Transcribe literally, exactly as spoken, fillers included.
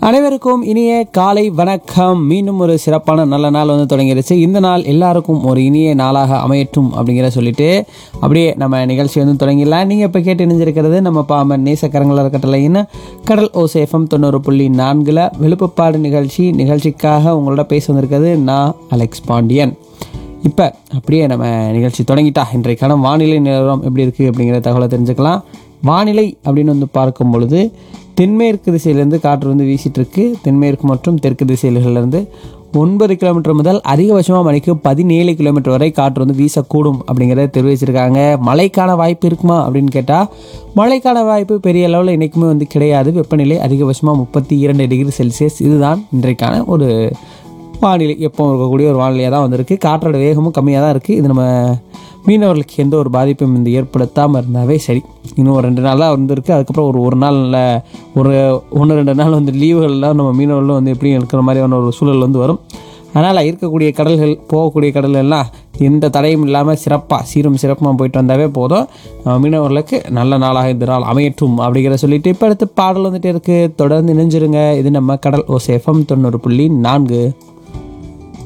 அனைவருக்கும் இனிய காலை வணக்கம். மீண்டும் ஒரு சிறப்பான நல்ல நாள் வந்து தொடங்கிடுச்சு. இந்த நாள் எல்லாருக்கும் ஒரு இனிய நாளாக அமையட்டும் அப்படிங்கிற சொல்லிட்டு அப்படியே நம்ம நிகழ்ச்சி வந்து தொடங்கிடலாம். நீங்கள் இப்போ கேட்டு இணைஞ்சிருக்கிறது நம்ம பாமன் நேசக்கரங்கள கட்டளையின் கடல் ஓசேஃபம் தொண்ணூறு புள்ளி நான்கில் விழுப்புப்பாடு நிகழ்ச்சி. நிகழ்ச்சிக்காக உங்களோட பேச வந்திருக்கிறது நான் அலெக்ஸ் பாண்டியன். இப்போ அப்படியே நம்ம நிகழ்ச்சி தொடங்கிட்டா இன்றைக்கான வானிலை நிலவரம் எப்படி இருக்குது அப்படிங்கிற தகவலை தெரிஞ்சுக்கலாம். வானிலை அப்படின்னு வந்து பார்க்கும் பொழுது தென்மேற்கு திசையிலேருந்து காற்று வந்து வீசிட்டு இருக்கு. தென்மேற்கு மற்றும் தெற்கு திசையிலிருந்து ஒன்பது கிலோமீட்டர் முதல் அதிகபட்சமாக மணிக்கு பதினேழு கிலோமீட்டர் வரை காற்று வந்து வீசக்கூடும் அப்படிங்கிறத தெரிவிச்சிருக்காங்க. மழைக்கான வாய்ப்பு இருக்குமா அப்படின்னு கேட்டால் மழைக்கான வாய்ப்பு பெரிய அளவில் இன்றைக்குமே வந்து கிடையாது. வெப்பநிலை அதிகபட்சமாக முப்பத்தி இரண்டு டிகிரி செல்சியஸ். இதுதான் இன்றைக்கான ஒரு வானிலை. எப்போ இருக்கக்கூடிய ஒரு வானிலையாக தான் வந்திருக்கு. காற்றோட வேகமும் கம்மியாக தான் இருக்குது. இது நம்ம மீனவர்களுக்கு எந்த ஒரு பாதிப்பும் இந்த ஏற்படுத்தாமல் இருந்தாவே சரி. இன்னும் ஒரு ரெண்டு நாளாக வந்துருக்கு. அதுக்கப்புறம் ஒரு ஒரு நாளில் ஒரு ஒன்று ரெண்டு நாள் வந்து லீவுகள்லாம் நம்ம மீனவர்களும் வந்து எப்படி இருக்கிற மாதிரியான ஒரு சூழல் வந்து வரும். அதனால் இருக்கக்கூடிய கடல்கள் போகக்கூடிய கடல் எல்லாம் எந்த தடையும் இல்லாமல் சிறப்பாக சீரும் சிறப்பாக போயிட்டு வந்தாவே போதும். மீனவர்களுக்கு நல்ல நாளாக இந்த நாள் அமையட்டும் அப்படிங்கிற சொல்லிட்டு இப்போ அடுத்து பாடல் வந்துட்டு இருக்குது. தொடர்ந்து இணைஞ்சிருங்க. இது நம்ம கடல் ஓசேஃபம் தொண்ணூறு புள்ளி நான்கு.